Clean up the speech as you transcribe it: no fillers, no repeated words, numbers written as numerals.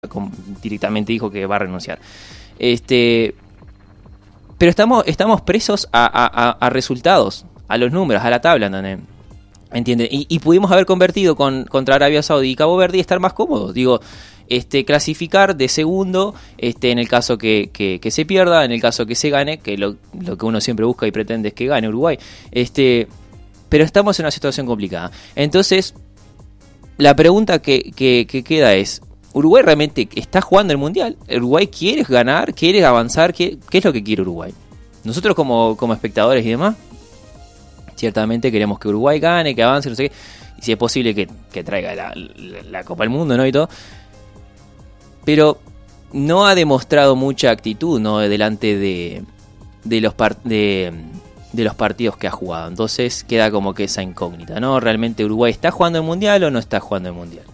directamente dijo que va a renunciar. Pero estamos presos a resultados, a los números, a la tabla, ¿entiendes? Y pudimos haber convertido contra Arabia Saudí y Cabo Verde y estar más cómodos. Digo, clasificar de segundo, en el caso que se pierda, en el caso que se gane, que lo que uno siempre busca y pretende es que gane Uruguay. Pero estamos en una situación complicada. Entonces, la pregunta que queda es, ¿Uruguay realmente está jugando el Mundial? ¿Uruguay quiere ganar? ¿Quiere avanzar? ¿Qué es lo que quiere Uruguay? Nosotros como espectadores y demás, ciertamente queremos que Uruguay gane, que avance, no sé qué. Y si es posible que traiga la Copa del Mundo, ¿no? Y todo. Pero no ha demostrado mucha actitud, ¿no? Delante de los partidos que ha jugado. Entonces queda como que esa incógnita, ¿no? ¿Realmente Uruguay está jugando el Mundial o no está jugando el Mundial?